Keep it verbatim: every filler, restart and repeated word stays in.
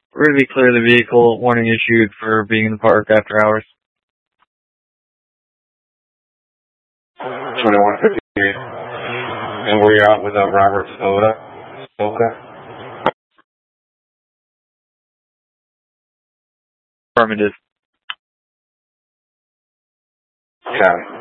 Ruby, clear the vehicle. Warning issued for being in the park after hours. twenty-one fifty-eight. And were you out with uh, Robert Soda? Soda? Affirmative. Copy.